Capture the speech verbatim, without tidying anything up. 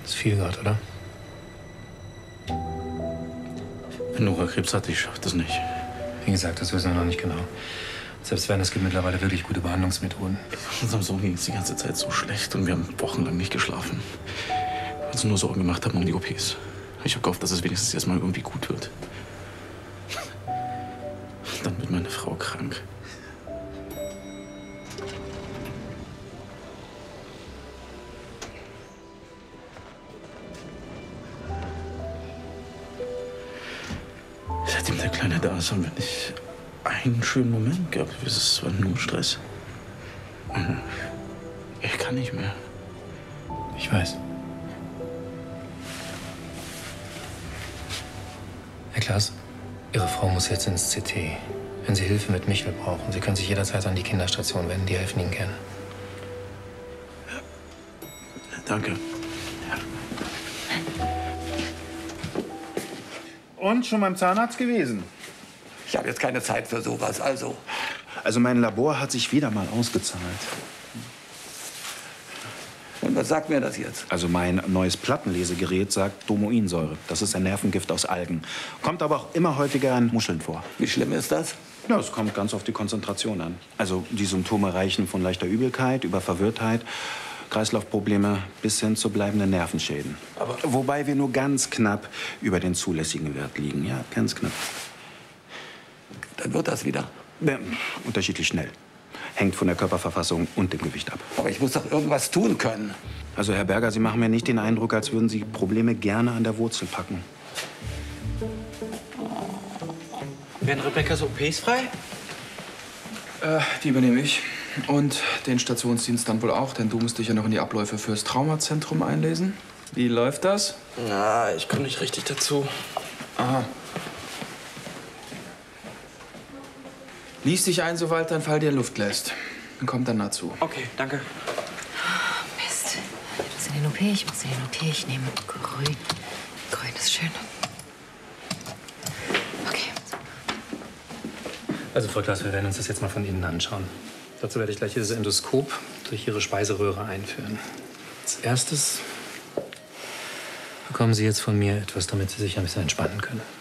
Das ist viel gerade, oder? Wenn Nora Krebs hat, ich schaff das nicht. Wie gesagt, das wissen wir noch nicht genau. Selbst wenn, es gibt mittlerweile wirklich gute Behandlungsmethoden. Unserem Sohn ging es die ganze Zeit so schlecht und wir haben wochenlang nicht geschlafen. Weil wir uns nur Sorgen gemacht haben um die O Ps. Ich habe gehofft, dass es wenigstens erstmal irgendwie gut wird. Dann wird meine Frau krank. Seitdem der Kleine da ist, haben wir nicht einen schönen Moment gehabt. Es war nur Stress. Ich kann nicht mehr. Ich weiß. Herr Klaas, Ihre Frau muss jetzt ins C T. Wenn Sie Hilfe mit Michel brauchen, Sie können sich jederzeit an die Kinderstation wenden. Die helfen Ihnen gern. Ja. Danke. Ja. Und schon beim Zahnarzt gewesen? Ich habe jetzt keine Zeit für sowas, also. Also mein Labor hat sich wieder mal ausgezahlt. Und was sagt mir das jetzt? Also mein neues Plattenlesegerät sagt Domoinsäure. Das ist ein Nervengift aus Algen. Kommt aber auch immer häufiger in Muscheln vor. Wie schlimm ist das? Ja, es kommt ganz auf die Konzentration an. Also die Symptome reichen von leichter Übelkeit über Verwirrtheit, Kreislaufprobleme bis hin zu bleibenden Nervenschäden. Aber wobei wir nur ganz knapp über den zulässigen Wert liegen. Ja, ganz knapp. Dann wird das wieder. Ja, unterschiedlich schnell. Hängt von der Körperverfassung und dem Gewicht ab. Aber ich muss doch irgendwas tun können. Also, Herr Berger, Sie machen mir nicht den Eindruck, als würden Sie Probleme gerne an der Wurzel packen. Werden Rebekkas O Ps frei? Äh, die übernehme ich. Und den Stationsdienst dann wohl auch, denn du musst dich ja noch in die Abläufe fürs Traumazentrum einlesen. Wie läuft das? Na, ich komme nicht richtig dazu. Aha. Lies dich ein, sobald dein Fall dir Luft lässt. Dann kommt dann dazu. Okay, danke. Mist. Ich muss in den O P, ich muss in den O P. Ich nehme grün. Grün ist schön. Okay. Also, Frau Klaas, wir werden uns das jetzt mal von innen anschauen. Dazu werde ich gleich dieses Endoskop durch Ihre Speiseröhre einführen. Als erstes bekommen Sie jetzt von mir etwas, damit Sie sich ein bisschen entspannen können.